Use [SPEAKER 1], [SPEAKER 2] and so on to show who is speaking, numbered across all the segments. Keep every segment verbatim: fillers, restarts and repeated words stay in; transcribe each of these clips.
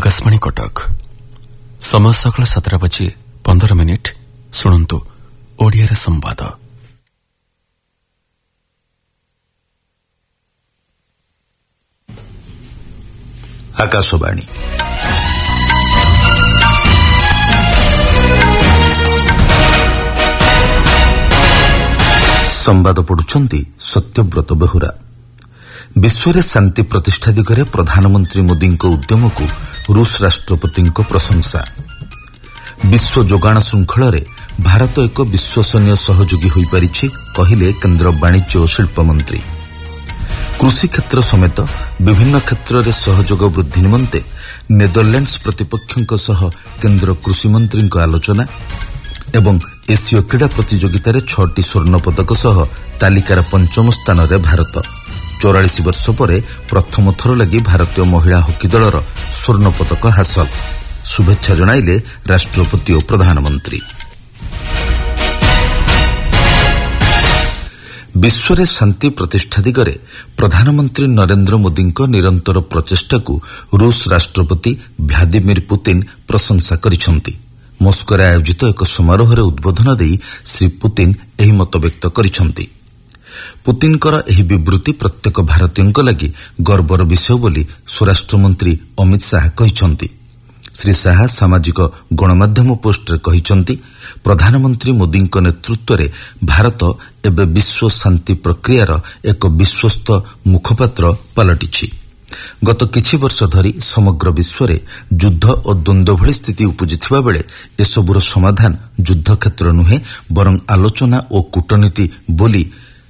[SPEAKER 1] आकाशवाणी कटक समय सकाल सतरा बजे पंदर मिनिट शुणु ओडिया संवाद।
[SPEAKER 2] आकाशवाणी संवाद पढ़ुछंती सत्यव्रत बेहुरा। विश्व शांति प्रतिष्ठा दिगरे प्रधानमंत्री मोदी उद्यम को रूस राष्ट्रपति प्रशंसा। विश्व जोगाण श्रृंखल भारत एक विश्वसनीय सहयोगी हो पारिछि कहिले केन्द्र वाणिज्य और शिल्प मंत्री। कृषि क्षेत्र समेत विभिन्न क्षेत्र में सहयोग वृद्धि निमंते नेदरलैंड्स प्रतिपक्षों सह केन्द्र कृषि मंत्री आलोचना एवं एशिया क्रीड़ा प्रतियोगितार छटी स्वर्ण पदक सह तालिकार पंचम स्थान में भारत। चौरालीस वर्ष पर प्रथम थर लगी भारतीय महिला हॉकी दलर स्वर्ण पदक हासिल। शुभेच्छा जणाइले राष्ट्रपति और प्रधानमंत्री। विश्व शांति प्रतिष्ठा दिगरे प्रधानमंत्री नरेंद्र मोदी निरंतर प्रचेष्टा को रूस राष्ट्रपति व्लादिमीर पुतिन प्रशंसा करिसेंति। मस्को आयोजित एक समारोह उद्बोधन देई श्री पुतिन एही मत व्यक्त करिसेंति। पुतिनकर एही विवृत्ति प्रत्येक भारतीयों लगी गर्वर विषय बोली स्वराष्ट्र मंत्री अमित शाह कहिसेंति। श्री शाह सामाजिक गणमाध्यम पोस्टरे कहिसेंति प्रधानमंत्री मोदी नेतृत्व में भारत एबे विश्व शांति प्रक्रियार एक विश्वस्त मुखपात्र पलटिछि। गत किछि वर्ष धरी समग्र विश्व में युद्ध और द्वंद्व भली स्थिति उपजिथिबा बेले एसबुर समाधान युद्ध क्षेत्र नुहे बरं आलोचना और कूटनीति बोली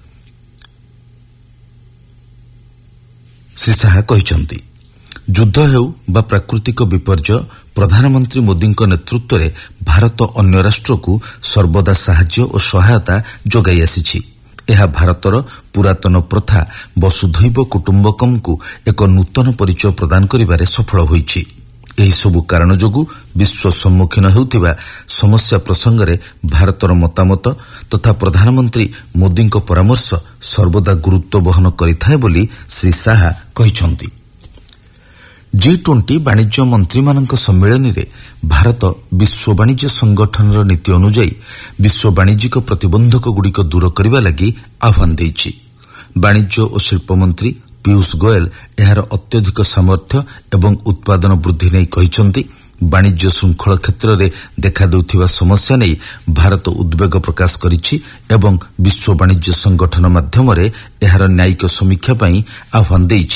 [SPEAKER 2] श्री शाह कहिसेंति। युद्ध हेउ बा प्राकृतिक विपर्यय प्रधानमंत्री मोदी नेतृत्व में भारत अन्य राष्ट्र को सर्वदा साहाय्य और सहायता जोगाई आसिछि। यह भारतर पुरातन प्रथा वसुधैव कुटुंबकम को एक नूतन परिचय प्रदान करिबारे सफल होइछि। एही सबु कारण जोगु विश्व सम्मुखीन हेउथिबा समस्या प्रसंगरे भारतर मतामत तथा प्रधानमंत्री मोदी परामर्श सर्वदा गुरुत्व वहन करिथाय बोली श्री शाह कहिसेंति। जी ट्वेंटी वाणिज्य मंत्री मानक सम्मेलन में भारत विश्व वाणिज्य संगठन नीति अनुଯାयी विश्व वाणिज्यिक प्रतिबंधक गुड़िक दूर करने लगी आह्वान देइछि। वाणिज्य और शिल्प मंत्री पीयूष गोयल यार अत्यधिक सामर्थ्य एवं उत्पादन वृद्धि नहीं कहिसेंति। वाणिज्य श्रृंखल क्षेत्र में देखा देउथिबा समस्या नहीं भारत उद्वेग प्रकाश करिछि एवं विश्व वाणिज्य संगठन माध्यम यार न्यायिक समीक्षा पई आह्वान देइछि।